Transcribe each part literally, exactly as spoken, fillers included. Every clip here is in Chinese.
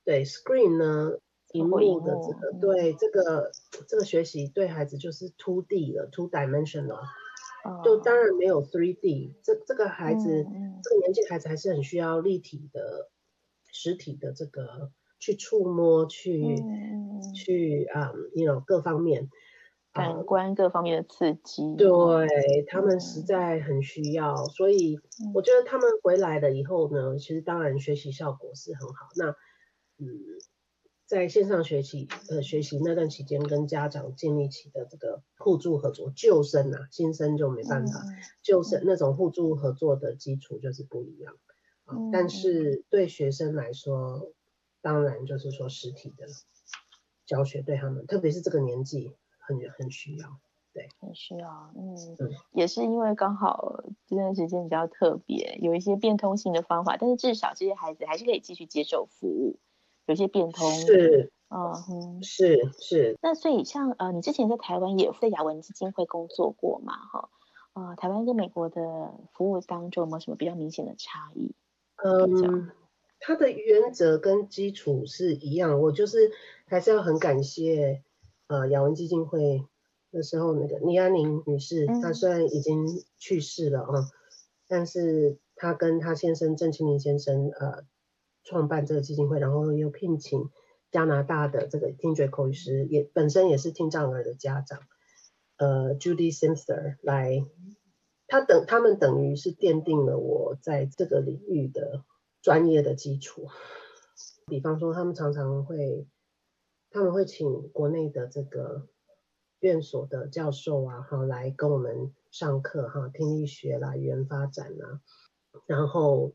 对 screen 呢，荧幕的这个， 嗯、 对这个这个学习对孩子就是 two D 了 two dimensional，、哦、就当然没有 three D， 这这个孩子、嗯、这个年纪孩子还是很需要立体的实体的这个去触摸去、嗯、去啊、um, you know 各方面感官各方面的刺激， 对、哦、他们实在很需要、嗯、所以我觉得他们回来了以后呢，其实当然学习效果是很好。那嗯，在线上学习呃学习那段期间，跟家长建立起的这个互助合作，旧生啊，新生就没办法，嗯、旧生那种互助合作的基础就是不一样、嗯、但是对学生来说，当然就是说实体的教学对他们，特别是这个年纪很很需要。对， 很需要，嗯，嗯也是因为刚好这段时间比较特别，有一些变通性的方法，但是至少这些孩子还是可以继续接受服务，有些变通， 是， 嗯哼， 是是。 那所以像呃，你之前在台湾也在雅文基金会工作过嘛，哈，呃，台湾跟美国的服务当中有没有什么比较明显的差异？ 嗯，它的原则跟基础是一样，我就是还是要很感谢呃雅文基金会。那时候那个倪安宁女士，她虽然已经去世了啊、嗯，但是她跟她先生郑清明先生呃创办这个基金会，然后又聘请加拿大的这个听觉口语师，也本身也是听障儿的家长，呃 Judy Simster 来，他等他们等于是奠定了我在这个领域的专业的基础。比方说，他们常常会他们会请国内的这个院所的教授啊，哈，来跟我们上课哈，听力学啦、语言发展啦，然后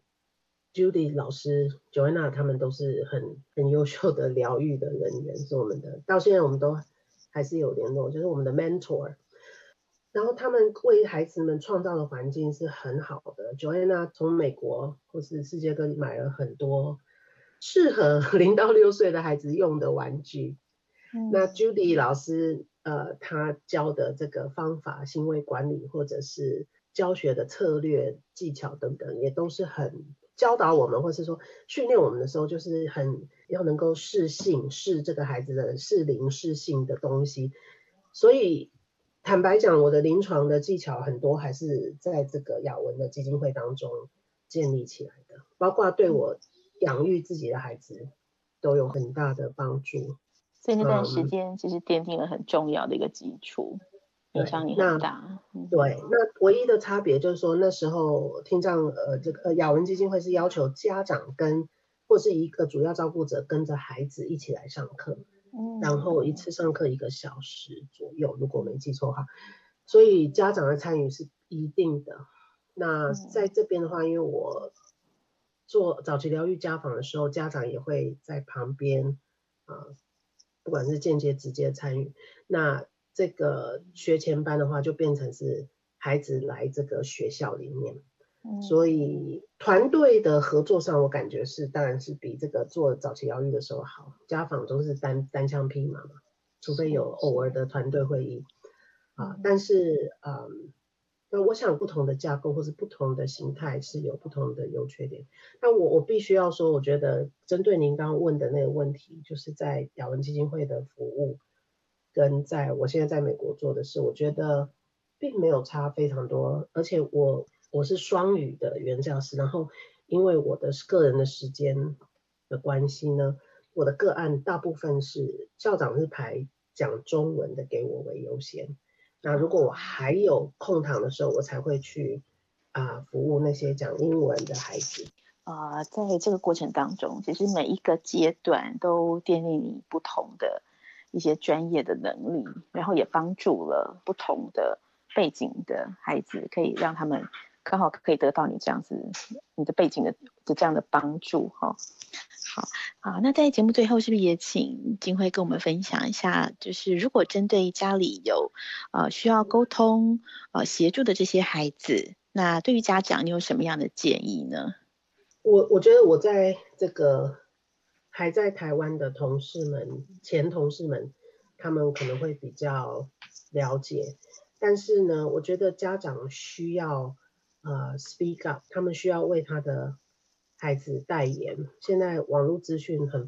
Judy 老师、Joanna 他们都是很很优秀的疗愈的人员，是我们的，到现在我们都还是有联络，就是我们的 mentor。然后他们为孩子们创造的环境是很好的。Joanna 从美国或是世界各地买了很多适合零到六岁的孩子用的玩具。嗯、那 Judy 老师呃，他教的这个方法、行为管理或者是教学的策略、技巧等等，也都是很教导我们，或是说训练我们的时候，就是很要能够适性、适这个孩子的适龄、适性的东西。所以坦白讲，我的临床的技巧很多还是在这个雅文的基金会当中建立起来的，包括对我养育自己的孩子都有很大的帮助。 所以那段时间其实奠定了很重要的一个基础，影响你很大。 嗯、对，那唯一的差别就是说，那时候听障呃这个雅文基金会是要求家长跟或是一个主要照顾者跟着孩子一起来上课。嗯、然后一次上课一个小时左右，如果没记错哈，所以家长的参与是一定的。那在这边的话，因为我做早期疗愈家访的时候，家长也会在旁边啊、呃，不管是间接直接参与。那这个学前班的话，就变成是孩子来这个学校里面。所以团队的合作上，我感觉是当然是比这个做早期疗愈的时候好。家访都是单单枪匹马嘛，除非有偶尔的团队会议啊。但是嗯，那我想不同的架构或是不同的形态是有不同的优缺点。那我我必须要说，我觉得针对您刚刚问的那个问题，就是在雅文基金会的服务，跟在我现在在美国做的事，我觉得并没有差非常多，而且我。我是双语的语言教师，然后因为我的个人的时间的关系呢，我的个案大部分是校长是排讲中文的给我为优先。那如果我还有空档的时候，我才会去啊、呃、服务那些讲英文的孩子。 啊、呃，在这个过程当中，其实每一个阶段都奠定你不同的一些专业的能力，然后也帮助了不同的背景的孩子，可以让他们刚好可以得到你这样子你的背景的的这样的帮助哈。好啊，那在节目最后是不是也请金辉跟我们分享一下，就是如果针对家里有呃需要沟通呃协助的这些孩子，那对于家长你有什么样的建议呢？ 我我觉得我在这个还在台湾的同事们前同事们，他们可能会比较了解，但是呢，我觉得家长需要呃 speak up， 他们需要为他的孩子代言。现在网络资讯很